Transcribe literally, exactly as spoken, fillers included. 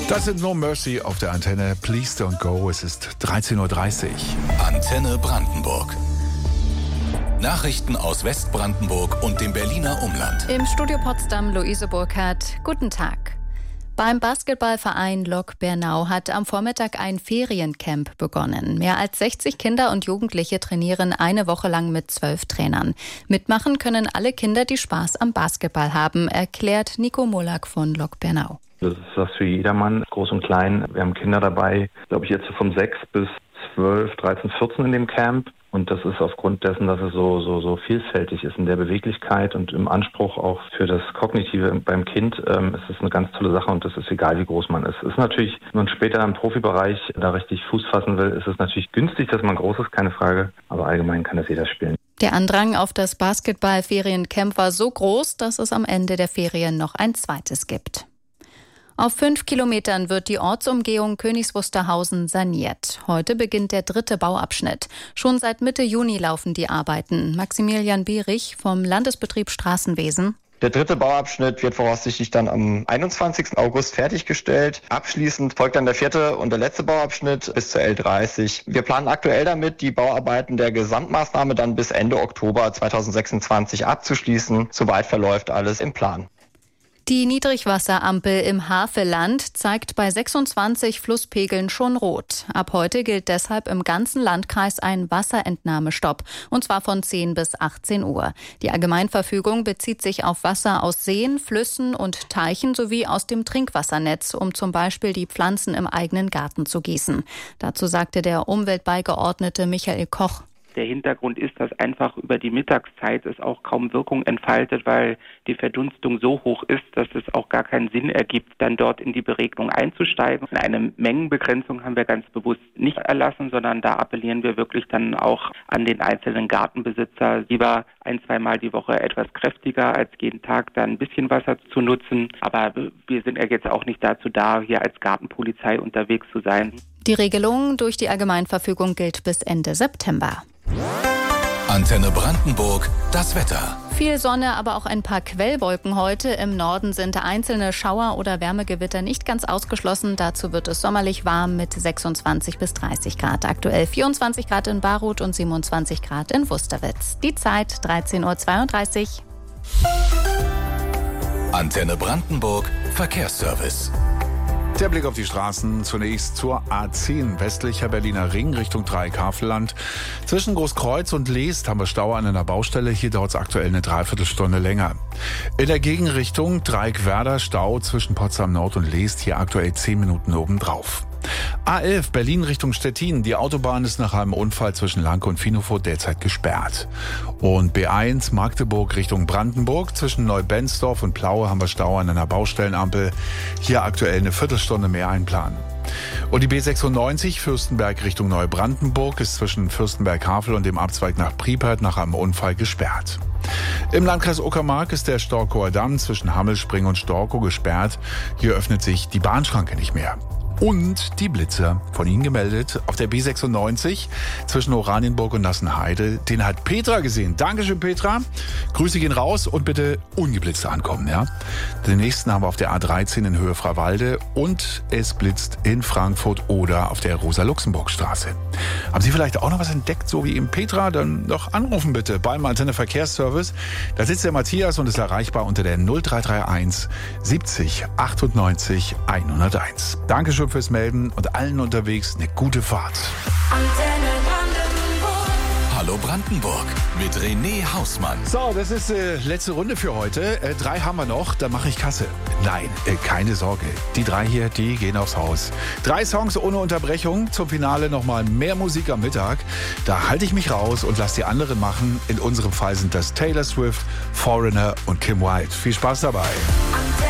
Das sind No Mercy auf der Antenne. Please don't go. Es ist dreizehn Uhr dreißig. Antenne Brandenburg. Nachrichten aus Westbrandenburg und dem Berliner Umland. Im Studio Potsdam Luise Burkhardt. Guten Tag. Beim Basketballverein Lok Bernau hat am Vormittag ein Feriencamp begonnen. Mehr als sechzig Kinder und Jugendliche trainieren eine Woche lang mit zwölf Trainern. Mitmachen können alle Kinder, die Spaß am Basketball haben, erklärt Nico Molak von Lok Bernau. Das ist was für jedermann, groß und klein. Wir haben Kinder dabei, glaube ich, jetzt von sechs bis zwölf, dreizehn, vierzehn in dem Camp. Und das ist aufgrund dessen, dass es so, so, so vielfältig ist in der Beweglichkeit und im Anspruch auch für das Kognitive beim Kind, ähm, ist es eine ganz tolle Sache und das ist egal, wie groß man ist. Es ist natürlich, wenn man später im Profibereich da richtig Fuß fassen will, ist es natürlich günstig, dass man groß ist, keine Frage. Aber allgemein kann das jeder spielen. Der Andrang auf das Basketball-Feriencamp war so groß, dass es am Ende der Ferien noch ein zweites gibt. Auf fünf Kilometern wird die Ortsumgehung Königs Wusterhausen saniert. Heute beginnt der dritte Bauabschnitt. Schon seit Mitte Juni laufen die Arbeiten. Maximilian Bierich vom Landesbetrieb Straßenwesen. Der dritte Bauabschnitt wird voraussichtlich dann am einundzwanzigsten August fertiggestellt. Abschließend folgt dann der vierte und der letzte Bauabschnitt bis zur L dreißig. Wir planen aktuell damit, die Bauarbeiten der Gesamtmaßnahme dann bis Ende Oktober zweitausendsechsundzwanzig abzuschließen. Soweit verläuft alles im Plan. Die Niedrigwasserampel im Havelland zeigt bei sechsundzwanzig Flusspegeln schon rot. Ab heute gilt deshalb im ganzen Landkreis ein Wasserentnahmestopp, und zwar von zehn bis achtzehn Uhr. Die Allgemeinverfügung bezieht sich auf Wasser aus Seen, Flüssen und Teichen sowie aus dem Trinkwassernetz, um zum Beispiel die Pflanzen im eigenen Garten zu gießen. Dazu sagte der Umweltbeigeordnete Michael Koch. Der Hintergrund ist, dass einfach über die Mittagszeit es auch kaum Wirkung entfaltet, weil die Verdunstung so hoch ist, dass es auch gar keinen Sinn ergibt, dann dort in die Beregnung einzusteigen. Eine Mengenbegrenzung haben wir ganz bewusst nicht erlassen, sondern da appellieren wir wirklich dann auch an den einzelnen Gartenbesitzer, lieber ein, zweimal die Woche etwas kräftiger als jeden Tag dann ein bisschen Wasser zu nutzen. Aber wir sind ja jetzt auch nicht dazu da, hier als Gartenpolizei unterwegs zu sein. Die Regelung durch die Allgemeinverfügung gilt bis Ende September. Antenne Brandenburg, das Wetter. Viel Sonne, aber auch ein paar Quellwolken heute. Im Norden sind einzelne Schauer oder Wärmegewitter nicht ganz ausgeschlossen. Dazu wird es sommerlich warm mit sechsundzwanzig bis dreißig Grad. Aktuell vierundzwanzig Grad in Baruth und siebenundzwanzig Grad in Wusterwitz. Die Zeit dreizehn Uhr zweiunddreißig. Antenne Brandenburg, Verkehrsservice. Der Blick auf die Straßen zunächst zur A zehn, westlicher Berliner Ring Richtung Dreieck-Havelland. Zwischen Großkreuz und Leest haben wir Stau an einer Baustelle. Hier dauert es aktuell eine Dreiviertelstunde länger. In der Gegenrichtung Dreieck-Werder Stau zwischen Potsdam Nord und Leest. Hier aktuell zehn Minuten obendrauf. A elf Berlin Richtung Stettin. Die Autobahn ist nach einem Unfall zwischen Lanke und Finofurt derzeit gesperrt. Und B eins Magdeburg Richtung Brandenburg. Zwischen Neubensdorf und Plaue haben wir Stau an einer Baustellenampel. Hier aktuell eine Viertelstunde mehr einplanen. Und die B sechsundneunzig Fürstenberg Richtung Neubrandenburg ist zwischen Fürstenberg-Havel und dem Abzweig nach Priepert nach einem Unfall gesperrt. Im Landkreis Uckermark ist der Storkower Damm zwischen Hammelspring und Storkow gesperrt. Hier öffnet sich die Bahnschranke nicht mehr. Und die Blitzer, von Ihnen gemeldet, auf der B sechsundneunzig zwischen Oranienburg und Nassenheide. Den hat Petra gesehen. Dankeschön, Petra. Grüße gehen raus und bitte ungeblitzt ankommen, ja? Den nächsten haben wir auf der A dreizehn in Höhe Freiwalde und es blitzt in Frankfurt oder auf der Rosa-Luxemburg-Straße. Haben Sie vielleicht auch noch was entdeckt, so wie eben Petra? Dann noch anrufen bitte beim Antenne Verkehrsservice. Da sitzt der Matthias und ist erreichbar unter der null drei drei eins siebzig achtundneunzig hunderteins. Dankeschön fürs Melden und allen unterwegs eine gute Fahrt. Antenne Brandenburg. Hallo Brandenburg mit René Hausmann. So, das ist äh, letzte Runde für heute. Äh, drei haben wir noch, da mache ich Kasse. Nein, äh, keine Sorge. Die drei hier, die gehen aufs Haus. Drei Songs ohne Unterbrechung. Zum Finale nochmal mehr Musik am Mittag. Da halte ich mich raus und lasse die anderen machen. In unserem Fall sind das Taylor Swift, Foreigner und Kim Wilde. Viel Spaß dabei.